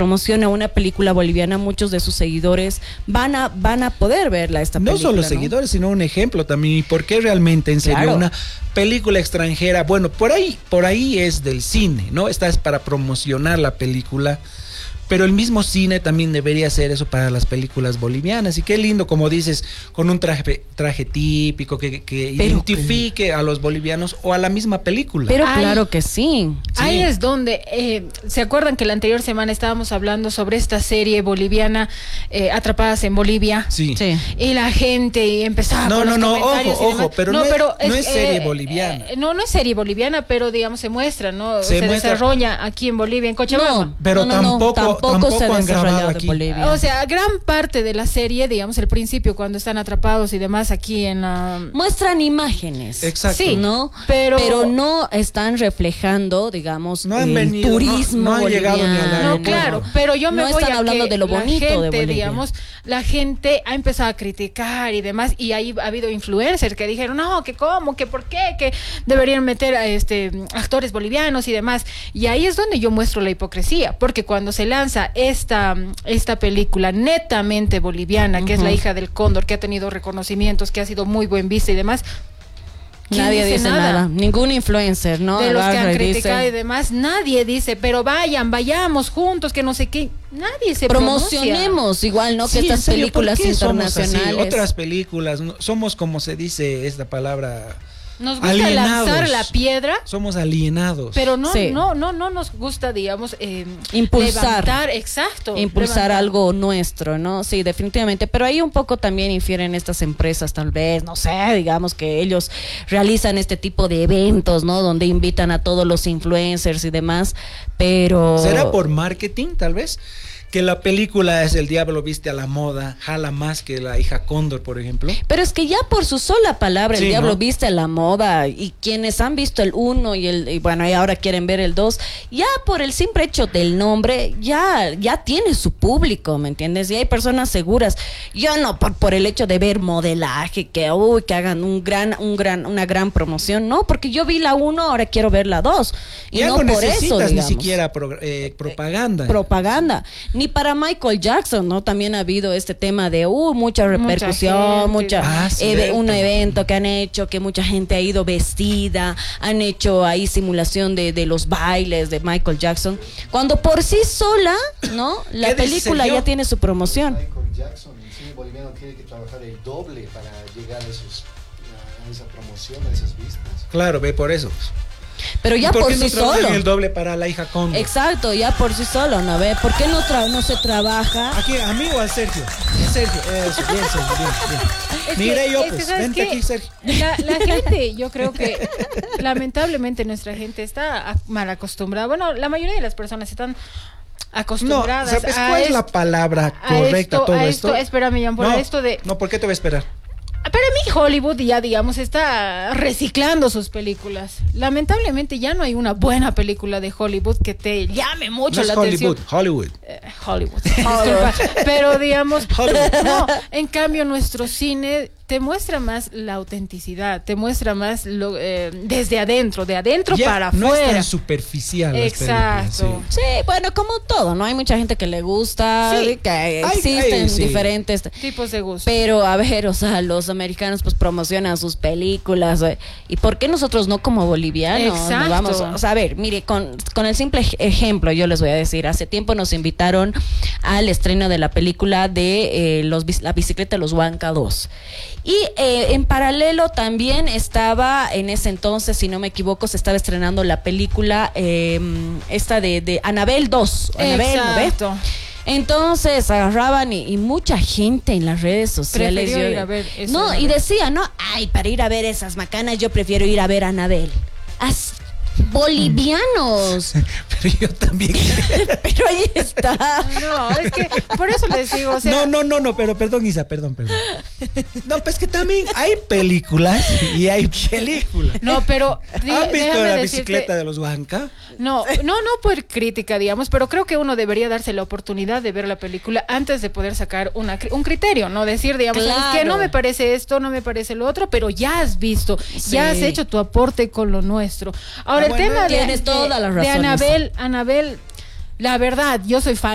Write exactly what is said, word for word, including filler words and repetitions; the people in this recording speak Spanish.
promociona una película boliviana, muchos de sus seguidores van a van a poder verla esta película. No solo ¿no? seguidores, sino un ejemplo también. ¿Y por qué realmente, en serio, Claro. una película extranjera? Bueno, por ahí, por ahí es del cine, ¿no? Esta es para promocionar la película. Pero el mismo cine también debería hacer eso para las películas bolivianas. Y qué lindo, como dices, con un traje, traje típico que, que Pero identifique que... a los bolivianos o a la misma película. Pero Ay, claro que sí. Ahí Sí. es donde, eh, ¿se acuerdan que la anterior semana estábamos hablando sobre esta serie boliviana, eh, Atrapadas en Bolivia? Sí. Sí. Y la gente empezaba No, con no, los no, comentarios ojo, y demás. ojo, pero no es- no es serie boliviana. eh, no, no es serie boliviana, pero digamos se muestra, ¿no? Se Se, muestra. desarrolla aquí en Bolivia, en Cochabamba. No, Pero no, no, no, tampoco- tampoco se ha han grabado desarrollado aquí. en Bolivia. O sea, gran parte de la serie, digamos, el principio, cuando están atrapados y demás aquí en la... Muestran imágenes. Exacto. Sí, ¿no? pero- Pero no están reflejando, digamos, No han el venido, no- turismo no han llegado ni a la boliviano. No, Bueno. claro, pero yo me No voy están a hablando que de lo la bonito de gente, Bolivia. digamos, la gente ha empezado a criticar y demás, y ahí ha habido influencers que dijeron, no, que cómo, que por qué, que deberían meter a este actores bolivianos y demás, y ahí es donde yo muestro la hipocresía, porque cuando se lanza esta, esta película netamente boliviana, que es La Ujú. hija del cóndor, que ha tenido reconocimientos, que ha sido muy buen vista y demás, ¿quién Nadie dice nada? Ningún influencer, ¿no? de los que han Agarra y criticado dice, y demás, nadie dice, pero vayan, vayamos juntos, que no sé qué, nadie se pronuncia. promocionemos igual, ¿no? Sí, que en estas serio, ¿por películas qué somos así? internacionales. Otras películas, no- somos, como se dice esta palabra, Nos gusta alienados. lanzar la piedra, Somos alienados. pero no, Sí. no, no, no nos gusta, digamos, eh, Impulsar. levantar, exacto, Impulsar levantar. algo nuestro, ¿no? Sí, definitivamente. Pero ahí un poco también infieren estas empresas, tal vez, no sé, digamos que ellos realizan este tipo de eventos, ¿no? Donde invitan a todos los influencers y demás, pero... ¿Será por marketing, tal vez? Que la película es El Diablo Viste a la Moda, jala más que La hija Cóndor, por ejemplo. Pero es que ya por su sola palabra, el Sí, diablo ¿no? viste la moda, y quienes han visto el uno y el, y bueno, y ahora quieren ver el dos, ya por el simple hecho del nombre, ya, ya tiene su público, ¿me entiendes? Y hay personas seguras. Yo no por, por el hecho de ver modelaje, que uy, que hagan un gran, un gran, una gran promoción, no, porque yo vi la uno, ahora quiero ver la dos. Y Ya no no por necesitas eso, ni digamos. siquiera pro- eh, propaganda. Propaganda, ni para Michael Jackson, ¿no? También ha habido este tema de uh, mucha repercusión, gente, mucha Ah, eve- cierto. un evento que han hecho, que mucha gente ha ido vestida, han hecho ahí simulación de, de los bailes de Michael Jackson, cuando por sí sola, ¿no? La ¿Qué película dice yo? ya tiene su promoción. Michael Jackson, el cine boliviano tiene que trabajar el doble para llegar a, esos, a esa promoción, a esas vistas. Claro, ve por eso. Pero ya ¿Y por por qué no sí trabajan solo. el doble para La hija Cóndor? Exacto, ya por sí solo, ¿no ve? ¿Por qué no, tra- no se trabaja? ¿A quién? ¿A mí o al Sergio? Sergio, eso, bien, Sergio, bien, bien. Es que- Mire yo, es que, pues, ¿sabes vente qué? aquí, Sergio. La, la gente, yo creo que lamentablemente nuestra gente está a- mal acostumbrada. Bueno, la mayoría de las personas están No, acostumbradas ¿sabes a cuál es es- la palabra a correcta esto, todo a esto? esto, espérame, Jan, por no, esto de... no, ¿por qué te voy a esperar? Para mí Hollywood ya, digamos, está reciclando sus películas. Lamentablemente ya no hay una buena película de Hollywood que te llame mucho No es la Hollywood, atención. Hollywood. Eh, Hollywood, disculpa. Pero digamos, Hollywood. no, en cambio nuestro cine te muestra más la autenticidad, te muestra más lo, eh, desde adentro, de adentro Ya para no es afuera. tan superficial. las Exacto. películas, sí. Sí, bueno, como todo, ¿no? Hay mucha gente que le gusta, Sí. que Hay- existen hay, sí. diferentes... Tipos de gusto. Pero a ver, o sea, los americanos pues promocionan sus películas, eh, ¿y por qué nosotros no como bolivianos? Exacto. Nos vamos, o sea, a ver, mire, con, con el simple ej- ejemplo, yo les voy a decir, hace tiempo nos invitaron al estreno de la película de eh, los, bici- la bicicleta de los Huanca dos. Y eh, en paralelo también estaba, en ese entonces, si no me equivoco, se estaba estrenando la película eh, esta de, de Anabel dos. Anabel, ¿no ve? Exacto. Entonces agarraban y, y mucha gente en las redes sociales. Prefirió yo- ir a ver eso, no, Anabel. y decía, no, ay, para ir a ver esas macanas yo prefiero ir a ver a Anabel. As- bolivianos. Pero yo también. Pero ahí está. No, es que por eso les digo, o sea, No, no, no, no, pero perdón, Isa, perdón, perdón. No, pues que también hay películas y hay películas. no, pero di- ¿Han visto déjame la decirte- bicicleta de los Huanca? No, no, no por crítica, digamos, pero creo que uno debería darse la oportunidad de ver la película antes de poder sacar una, cri- un criterio, no decir, digamos, Claro. "¿Sabes qué? No me parece esto, no me parece lo otro", pero ya has visto, Sí. ya has hecho tu aporte con lo nuestro. Ahora, Ah, el bueno, tema de, tienes toda la de razón, Anabel, Anabel, la verdad, yo soy fan.